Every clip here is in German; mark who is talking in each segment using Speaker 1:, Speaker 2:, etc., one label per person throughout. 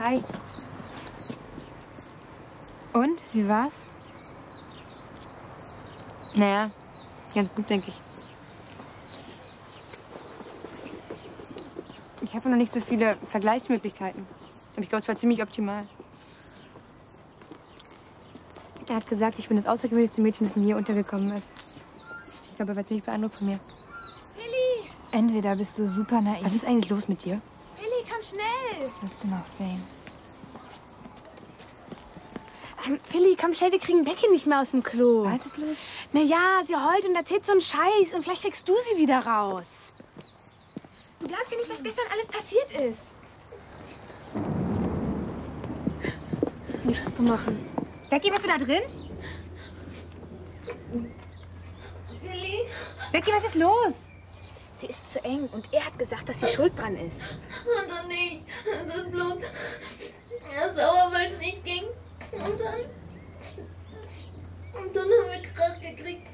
Speaker 1: Hi.
Speaker 2: Und? Wie war's?
Speaker 1: Naja, ist ganz gut, denke ich. Ich habe noch nicht so viele Vergleichsmöglichkeiten. Aber ich glaube, es war ziemlich optimal. Er hat gesagt, ich bin das außergewöhnlichste Mädchen, das mir hier untergekommen ist. Ich glaube, er war ziemlich beeindruckt von mir.
Speaker 2: Philly! Entweder bist du super naiv.
Speaker 1: Was ist eigentlich los mit dir?
Speaker 2: Philly, komm schnell! Das wirst du noch sehen.
Speaker 3: Philly, komm schnell, wir kriegen Becky nicht mehr aus dem Klo.
Speaker 1: Was ist los?
Speaker 3: Naja, sie heult und erzählt so einen Scheiß und vielleicht kriegst du sie wieder raus. Du glaubst ja nicht, was gestern alles passiert ist.
Speaker 1: Nichts zu machen. Becky, bist du da drin?
Speaker 3: Philly?
Speaker 1: Becky, was ist los?
Speaker 3: Sie ist zu eng und er hat gesagt, dass sie schuld dran ist.
Speaker 4: Und dann nicht. Das ist bloß... Er ist sauer, weil es nicht ging. Und dann haben wir Krach gekriegt.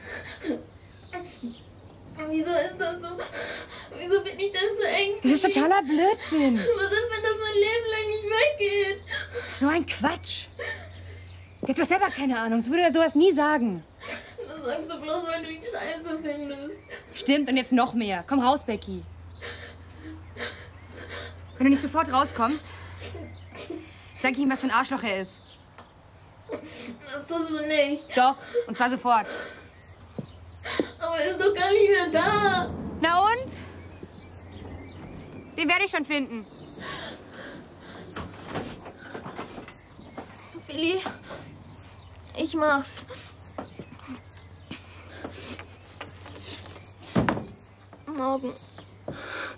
Speaker 4: Wieso ist das so? Wieso bin ich denn so eng?
Speaker 1: Das ist totaler Blödsinn.
Speaker 4: Was ist, wenn das mein Leben lang nicht weggeht?
Speaker 1: So ein Quatsch. Der hat doch selber keine Ahnung. Das würde er sowas nie sagen.
Speaker 4: Das sagst du bloß, weil du ihn scheiße findest.
Speaker 1: Stimmt, und jetzt noch mehr. Komm raus, Becky. Wenn du nicht sofort rauskommst, sag ich ihm, was für ein Arschloch er ist.
Speaker 4: Das tust du nicht.
Speaker 1: Doch, und zwar sofort.
Speaker 4: Aber er ist doch gar nicht mehr da.
Speaker 1: Na und? Den werde ich schon finden.
Speaker 4: Philly, ich mach's. Morgen.